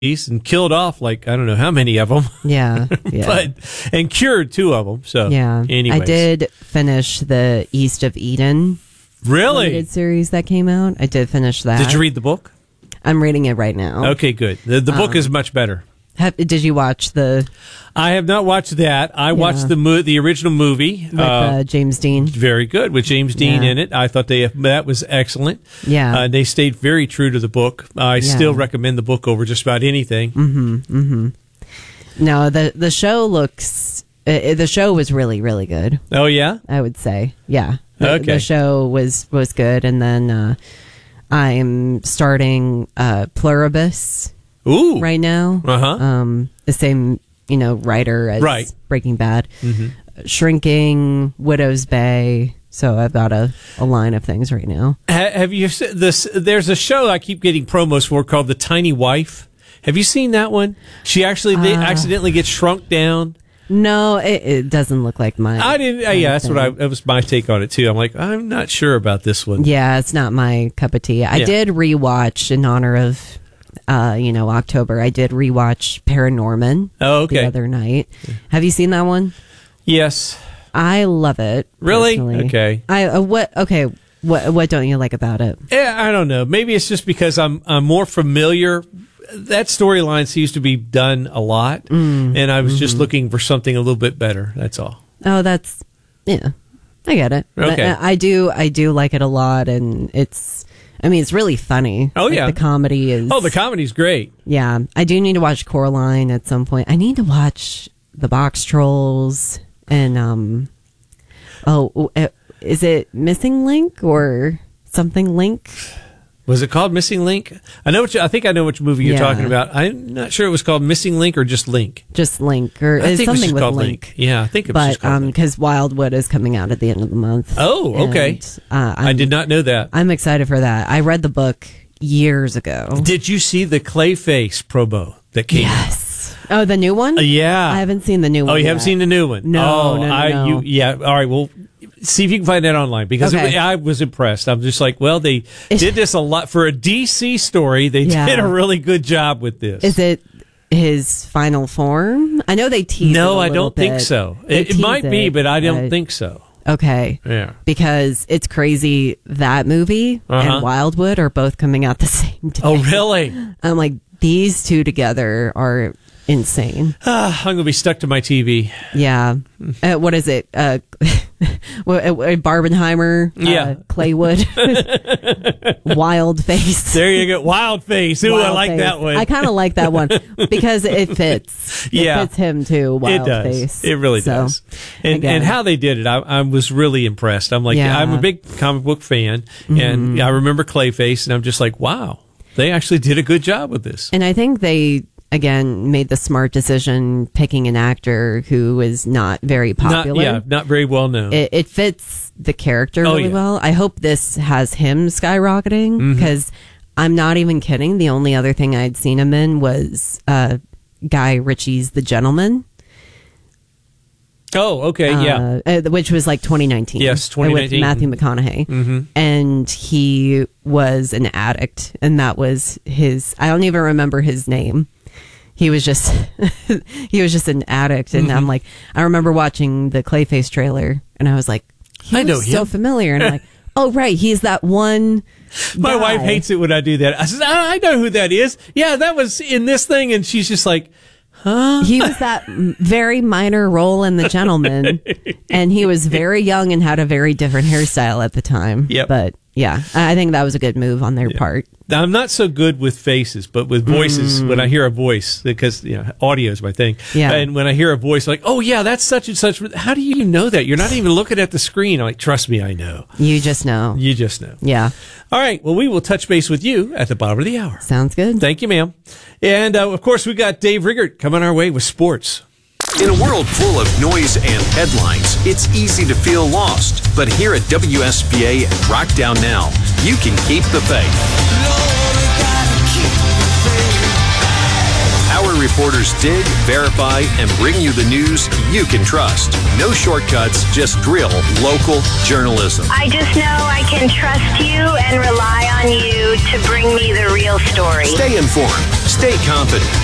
and killed off like I don't know how many of them. Yeah, yeah. and cured 2 of them. So yeah. anyways. I did finish the East of Eden really series that came out. I did finish that. Did you read the book? I'm reading it right now. Okay, good. The book is much better. Did you watch the? I have not watched that. I watched the original movie with James Dean. Very good with James Dean in it. I thought that was excellent. Yeah, they stayed very true to the book. I still recommend the book over just about anything. Mm-hmm. Mm-hmm. No, the show looks. The show was really, really good. Oh yeah, I would say okay. The show was good, and then I'm starting Pluribus. Ooh. Right now. Uh-huh. The same, writer as Breaking Bad. Mm-hmm. Shrinking, Widow's Bay. So I've got a line of things right now. Have you seen this? There's a show I keep getting promos for called The Tiny Wife. Have you seen that one? She actually accidentally gets shrunk down. No, it doesn't look like mine. I didn't. That was my take on it too. I'm like, I'm not sure about this one. Yeah, it's not my cup of tea. I did rewatch in honor of October. I did rewatch Paranorman the other night. Have you seen that one? Yes. I love it. Really? Personally. Okay. What don't you like about it? Yeah, I don't know. Maybe it's just because I'm more familiar. That storyline seems to be done a lot, and I was just looking for something a little bit better. That's all. Oh, I get it. Okay. I do like it a lot, and it's really funny. Oh, yeah. The comedy is... Oh, the comedy's great. Yeah. I do need to watch Coraline at some point. I need to watch The Box Trolls and, is it Missing Link or something Link? Was it called Missing Link? I think I know which movie you're talking about. I'm not sure it was called Missing Link or just Link. Just Link, or I think something it was with called Link. Yeah, I think it was just called Link. Because Wildwood is coming out at the end of the month. Oh, okay. And, I did not know that. I'm excited for that. I read the book years ago. Did you see the Clayface promo that came out? Yes. Oh, the new one? Yeah. I haven't seen the new one. Oh, you yet. haven't seen the new one? No, no. All right, well, see if you can find that online, because I was impressed. I'm just like, well, they did this a lot. For a DC story, they did a really good job with this. Is it his final form? I know they teased No, it I don't think so. It might be, but I don't think so. Okay. Yeah. Because it's crazy, that movie and Wildwood are both coming out the same day. Oh, really? I'm like, these two together are insane. I'm going to be stuck to my TV. Yeah. What is it? Barbenheimer, Claywood, Wild Face. There you go, Wild Face. Ooh, I like that one. I kind of like that one because it fits. It fits him too. Wild it does. Face. It really does. And how they did it, I was really impressed. I'm like, I'm a big comic book fan, and I remember Clayface, and I'm just like, wow, they actually did a good job with this. And I think they, again, made the smart decision picking an actor who is not very popular. Not very well known. It fits the character really well. I hope this has him skyrocketing, because I'm not even kidding. The only other thing I'd seen him in was Guy Ritchie's The Gentleman. Oh, okay, which was like 2019. Yes, 2019. With Matthew McConaughey. And he was an addict, and that was his... I don't even remember his name. He was just an addict, and I'm like, I remember watching the Clayface trailer, and I was like, I know him. So familiar, and I'm like, oh right, he's that one. My wife hates it when I do that. I said, I know who that is. Yeah, that was in this thing, and she's just like, huh? He was that very minor role in The Gentleman, and he was very young and had a very different hairstyle at the time. Yep. But yeah, I think that was a good move on their part. Now, I'm not so good with faces, but with voices, when I hear a voice, because audio is my thing. Yeah. And when I hear a voice like, oh yeah, that's such and such. How do you know that? You're not even looking at the screen. I'm like, trust me, I know. You just know. You just know. Yeah. All right. Well, we will touch base with you at the bottom of the hour. Sounds good. Thank you, ma'am. And of course, we got Dave Riggert coming our way with sports. In a world full of noise and headlines, it's easy to feel lost. But here at WSBA and Rockdown Now, you can keep the faith. Our reporters dig, verify, and bring you the news you can trust. No shortcuts, just real local journalism. I just know I can trust you and rely on you to bring me the real story. Stay informed. Stay confident.